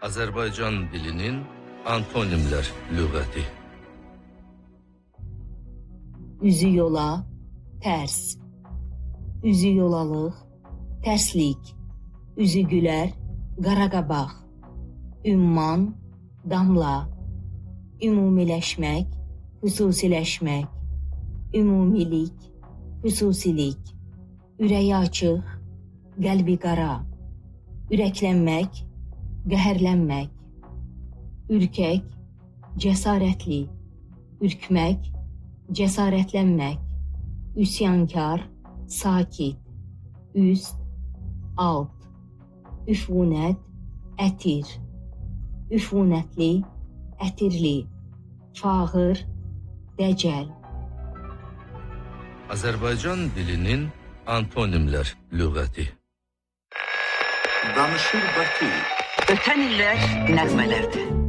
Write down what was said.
Azərbaycan dilinin antonimlər lüğəti. Üzü yola, tərs. Üzü yolalıq, tərslik. Üzü gülər, qaraqabaq. Ümman, damla. Ümumiləşmək, xüsusiləşmək. Ümumilik, xüsusilik. Ürəyi açıq, qəlbi qara. Ürəklənmək, qəhərlənmək. Ürkək, cəsarətli. Ürkmək, cəsarətlənmək. Üsyankar, sakit. Üst, alt. Üfunət, ətir. Üfunətli, ətirli. Fağır, dəcəl. Azərbaycan dilinin antonimlər lüğəti. Danışır Bakı. Ötən illər nəğmələrdir.